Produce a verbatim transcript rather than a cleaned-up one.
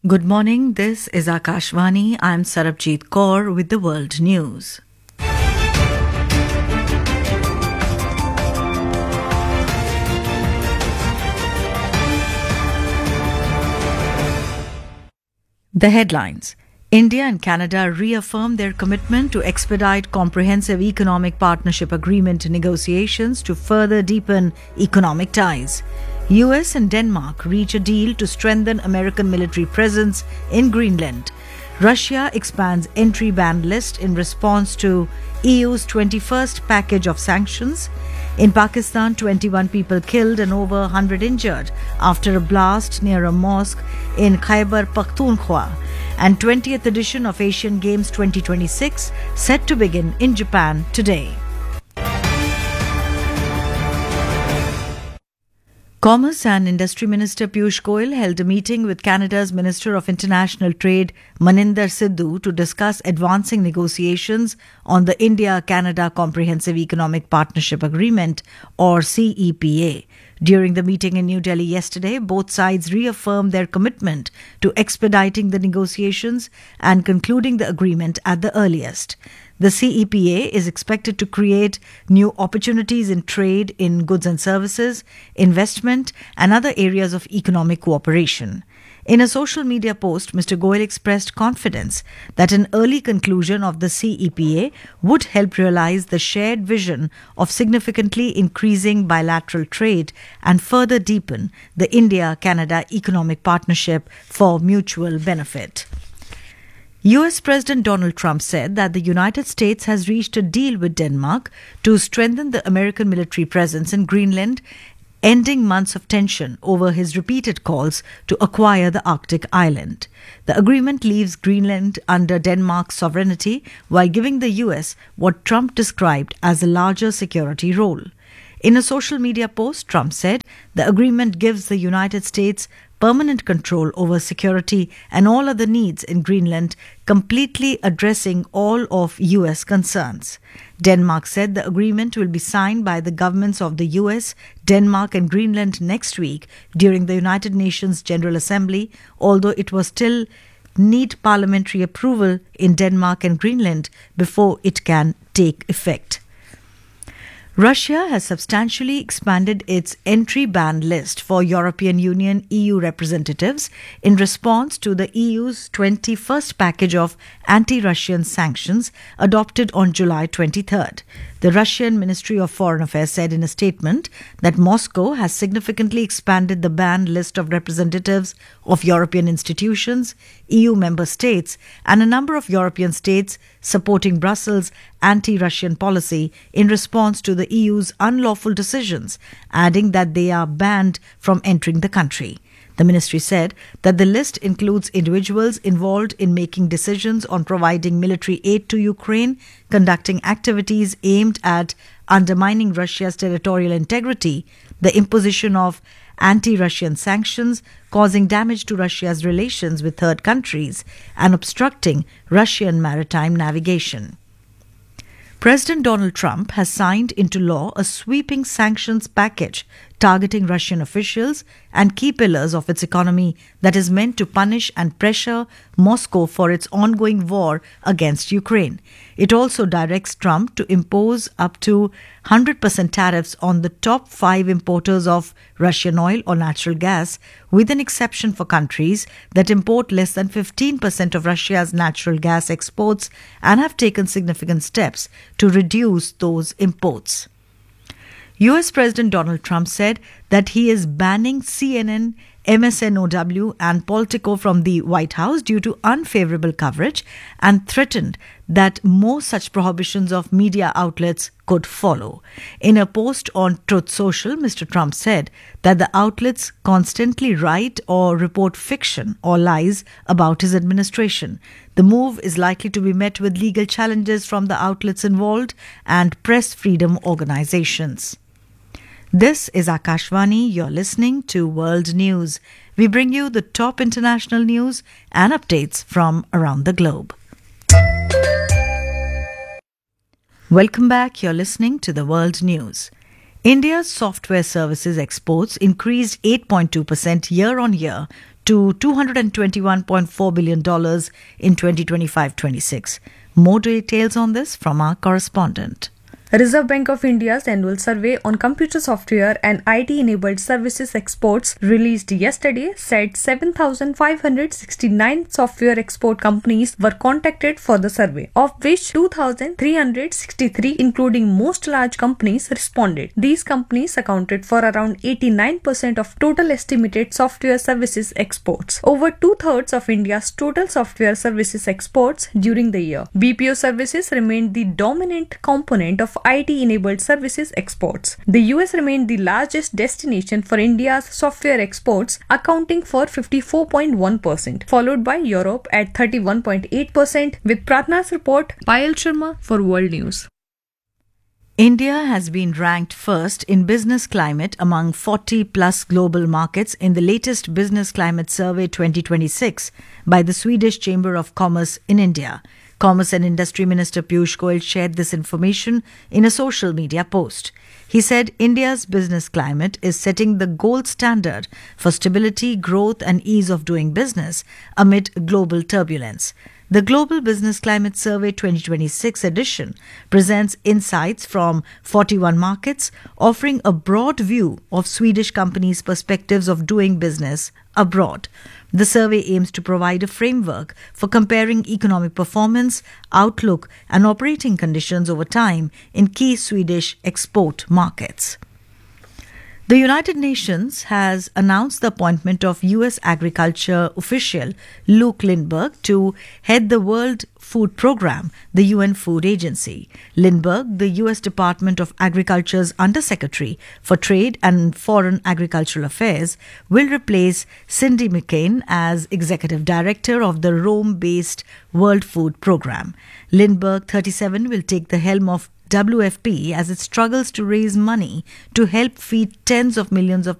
Good morning, this is Akashvani. I'm Sarabjit Kaur with the World News. The headlines. India and Canada reaffirm their commitment to expedite comprehensive economic partnership agreement negotiations to further deepen economic ties. U S and Denmark reach a deal to strengthen American military presence in Greenland. Russia expands entry ban list in response to E U's twenty-first package of sanctions. In Pakistan, twenty-one people killed and over one hundred injured after a blast near a mosque in Khyber Pakhtunkhwa. And twentieth edition of Asian Games twenty twenty-six set to begin in Japan today. Commerce and Industry Minister Piyush Goyal held a meeting with Canada's Minister of International Trade Maninder Sidhu to discuss advancing negotiations on the India-Canada Comprehensive Economic Partnership Agreement or C E P A. During the meeting in New Delhi yesterday, both sides reaffirmed their commitment to expediting the negotiations and concluding the agreement at the earliest. The C E P A is expected to create new opportunities in trade in goods and services, investment, and other areas of economic cooperation. In a social media post, Mister Goyal expressed confidence that an early conclusion of the C E P A would help realize the shared vision of significantly increasing bilateral trade and further deepen the India-Canada economic partnership for mutual benefit. U S President Donald Trump said that the United States has reached a deal with Denmark to strengthen the American military presence in Greenland, ending months of tension over his repeated calls to acquire the Arctic island. The agreement leaves Greenland under Denmark's sovereignty while giving the U S what Trump described as a larger security role. In a social media post, Trump said the agreement gives the United States permanent control over security and all other needs in Greenland, completely addressing all of U S concerns. Denmark said the agreement will be signed by the governments of the U S, Denmark and Greenland next week during the United Nations General Assembly, although it was still need parliamentary approval in Denmark and Greenland before it can take effect. Russia has substantially expanded its entry ban list for European Union E U representatives in response to the E U's twenty-first package of anti-Russian sanctions adopted on July twenty-third. The Russian Ministry of Foreign Affairs said in a statement that Moscow has significantly expanded the banned list of representatives of European institutions, E U member states, and a number of European states supporting Brussels' anti-Russian policy in response to the E U's unlawful decisions, adding that they are banned from entering the country. The ministry said that the list includes individuals involved in making decisions on providing military aid to Ukraine, conducting activities aimed at undermining Russia's territorial integrity, the imposition of anti-Russian sanctions, causing damage to Russia's relations with third countries, and obstructing Russian maritime navigation. President Donald Trump has signed into law a sweeping sanctions package targeting Russian officials and key pillars of its economy that is meant to punish and pressure Moscow for its ongoing war against Ukraine. It also directs Trump to impose up to one hundred percent tariffs on the top five importers of Russian oil or natural gas, with an exception for countries that import less than fifteen percent of Russia's natural gas exports and have taken significant steps to reduce those imports. U S President Donald Trump said that he is banning C N N, M S N O W and Politico from the White House due to unfavorable coverage and threatened that more such prohibitions of media outlets could follow. In a post on Truth Social, Mister Trump said that the outlets constantly write or report fiction or lies about his administration. The move is likely to be met with legal challenges from the outlets involved and press freedom organizations. This is Akashvani. You're listening to World News. We bring you the top international news and updates from around the globe. Welcome back. You're listening to the World News. India's software services exports increased eight point two percent year-on-year to two hundred twenty-one point four billion dollars in twenty twenty-five twenty-six. More details on this from our correspondent. Reserve Bank of India's annual survey on computer software and I T-enabled services exports released yesterday said seven thousand five hundred sixty-nine software export companies were contacted for the survey, of which two thousand three hundred sixty-three, including most large companies, responded. These companies accounted for around eighty-nine percent of total estimated software services exports. Over two-thirds of India's total software services exports during the year. B P O services remained the dominant component of I T-enabled services exports. The U S remained the largest destination for India's software exports, accounting for fifty-four point one percent, followed by Europe at thirty-one point eight percent, with Pratna's report. Payal Sharma for World News. India has been ranked first in business climate among forty plus global markets in the latest Business Climate Survey twenty twenty-six by the Swedish Chamber of Commerce in India. Commerce and Industry Minister Piyush Goyal shared this information in a social media post. He said India's business climate is setting the gold standard for stability, growth and ease of doing business amid global turbulence. The Global Business Climate Survey twenty twenty-six edition presents insights from forty-one markets, offering a broad view of Swedish companies' perspectives of doing business abroad. The survey aims to provide a framework for comparing economic performance, outlook and operating conditions over time in key Swedish export markets. The United Nations has announced the appointment of U S agriculture official Luke Lindberg to head the World Food Programme, the U N Food Agency. Lindberg, the U S Department of Agriculture's Undersecretary for Trade and Foreign Agricultural Affairs, will replace Cindy McCain as Executive Director of the Rome-based World Food Programme. Lindberg, thirty-seven, will take the helm of W F P as it struggles to raise money to help feed tens of millions of